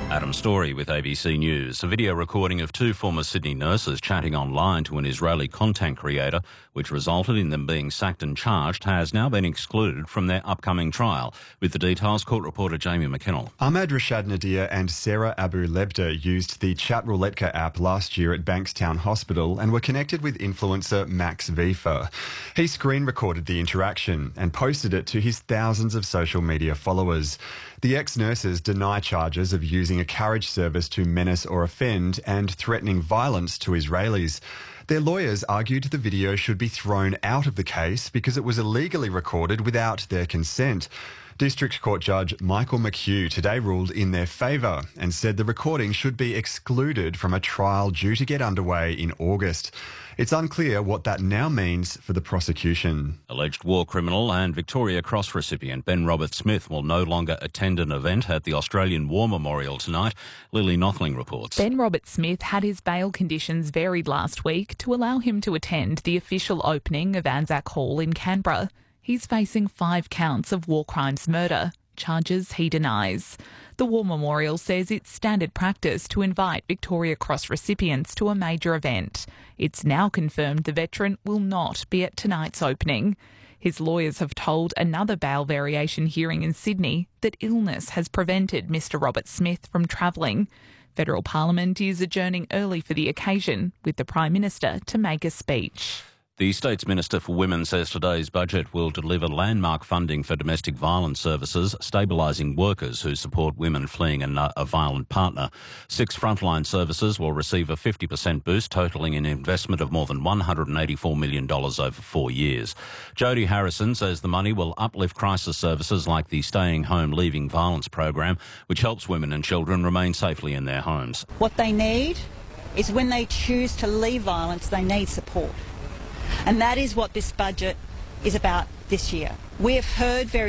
Adam Story with ABC News. A video recording of two former Sydney nurses chatting online to an Israeli content creator, which resulted in them being sacked and charged, has now been excluded from their upcoming trial. With the details, court reporter Jamie McKinnell. Ahmed Rashad Nadir and Sarah Abu Lebda used the Chat Rouletka app last year at Bankstown Hospital and were connected with influencer Max Vifa. He screen recorded the interaction and posted it to his thousands of social media followers. The ex-nurses deny charges of using a carriage service to menace or offend and threatening violence to Israelis. Their lawyers argued the video should be thrown out of the case because it was illegally recorded without their consent. District Court Judge Michael McHugh today ruled in their favour and said the recording should be excluded from a trial due to get underway in August. It's unclear what that now means for the prosecution. Alleged war criminal and Victoria Cross recipient Ben Roberts-Smith will no longer attend an event at the Australian War Memorial tonight. Lily Nothling reports. Ben Roberts-Smith had his bail conditions varied last week to allow him to attend the official opening of Anzac Hall in Canberra. He's facing 5 counts of war crimes murder, charges he denies. The War Memorial says it's standard practice to invite Victoria Cross recipients to a major event. It's now confirmed the veteran will not be at tonight's opening. His lawyers have told another bail variation hearing in Sydney that illness has prevented Mr Roberts-Smith from travelling. Federal Parliament is adjourning early for the occasion, with the Prime Minister to make a speech. The State's Minister for Women says today's budget will deliver landmark funding for domestic violence services, stabilising workers who support women fleeing a violent partner. 6 frontline services will receive a 50% boost, totalling an investment of more than $184 million over 4 years. Jodie Harrison says the money will uplift crisis services like the Staying Home Leaving Violence program, which helps women and children remain safely in their homes. What they need is when they choose to leave violence, they need support. And that is what this budget is about this year. We have heard very